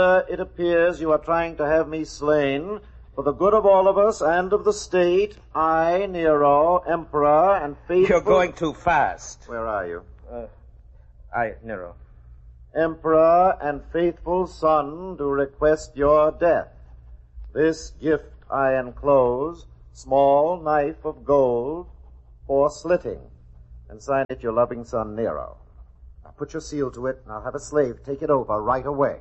It appears you are trying to have me slain. For the good of all of us and of the state, I, Nero, Emperor, and faithful... You're going too fast. Where are you? Nero. Emperor and faithful son, do request your death. This gift I enclose, small knife of gold, for slitting, and sign it your loving son Nero. Now put your seal to it, and I'll have a slave take it over right away.